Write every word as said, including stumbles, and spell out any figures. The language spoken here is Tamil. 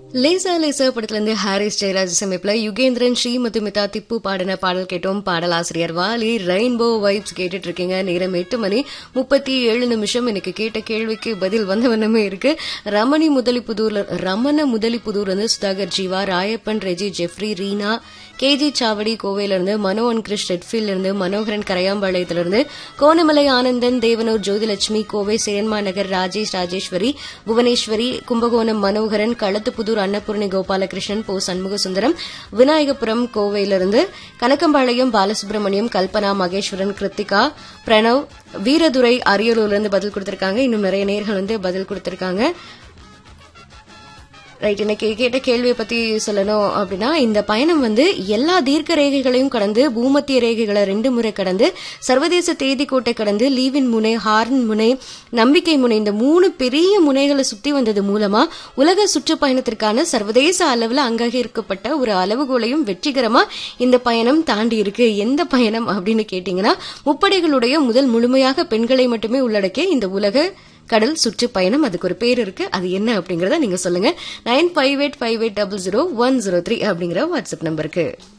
லேசா லேசா படத்துல இருந்து ஹாரிஸ் ஜெயராஜ் சமைப்புல யுகேந்திரன் ஸ்ரீமதுமிதா திப்பு பாடின பாடல் கேட்டோம். பாடலாசிரியர் வாலி. ரெயின்போ வைப்ஸ் கேட்டுட்டு இருக்கீங்க. நேரம் எட்டு மணி முப்பத்தி ஏழு நிமிஷம். எனக்கு கேட்ட கேள்விக்கு பதில் வந்த வண்ணமே இருக்கு. ரமணி முதலிப்புதூர்ல ரமண முதலிப்புதூர்ல இருந்து சுதாகர் ஜீவா, ராயப்பன், ரெஜி, ஜெஃப்ரி, ரீனா, கேஜி சாவடி கோவையில இருந்து, மனோ அன்கிருஷ் ரெட்ஃபீல்ட்ல இருந்து, மனோகரன் கரையாம்பாளையத்தில இருந்து, கோணமலை ஆனந்தன், தேவனூர் ஜோதிலட்சுமி, கோவை சேரன்மா நகர் ராஜேஷ் ராஜேஸ்வரி, புவனேஸ்வரி, கும்பகோணம் மனோகரன், களத்துப்புதூர் அன்னபூர்ணி கோபாலகிருஷ்ணன், போ சண்முகசுந்தரம், விநாயகபுரம் கோவையிலிருந்து, கனக்கம்பாளையம் பாலசுப்ரமணியம், கல்பனா, மகேஸ்வரன், கிருத்திகா, பிரணவ், வீரதுரை அரியலூர்ல இருந்து பதில் கொடுத்திருக்காங்க. இன்னும் நிறைய நேர்கள் வந்து பதில் கொடுத்திருக்காங்க. ரைட், எனக்கு கேட்ட கேள்வியை பத்தி சொல்லணும் அப்படின்னா, இந்த பயணம் வந்து எல்லா தீர்க்க ரேகைகளையும் கடந்து, பூமத்திய ரேகைகளை ரெண்டு முறை கடந்து, சர்வதேச தேதிக்கோட்டை கடந்து, லீவின் முனை, ஹார்ன் முனை, நம்பிக்கை முனை, இந்த மூணு பெரிய முனைகளை சுத்தி வந்தது மூலமா உலக சுற்றுப்பயணத்திற்கான சர்வதேச அளவில் அங்கீகரிக்கப்பட்ட ஒரு அளவுகோலையும் வெற்றிகரமா இந்த பயணம் தாண்டி இருக்கு. எந்த பயணம் அப்படின்னு கேட்டீங்கன்னா, முப்படைகளுடைய முதல் முழுமையாக பெண்களை மட்டுமே உள்ளடக்கிய இந்த உலக கடல் சுற்றுப்பயணம். அதுக்கு ஒரு பேர் இருக்கு. அது என்ன அப்படிங்கறத நீங்க சொல்லுங்க. Nine five eight five eight double zero one zero three அப்படிங்கிற வாட்ஸ்அப் நம்பருக்கு.